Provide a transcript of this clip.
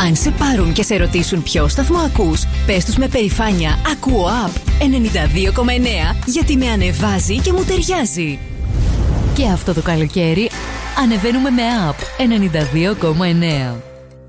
Αν σε πάρουν και σε ρωτήσουν ποιο σταθμό ακούς, πες τους με περηφάνεια «Ακούω App 92,9» γιατί με ανεβάζει και μου ταιριάζει. Και αυτό το καλοκαίρι ανεβαίνουμε με App 92,9.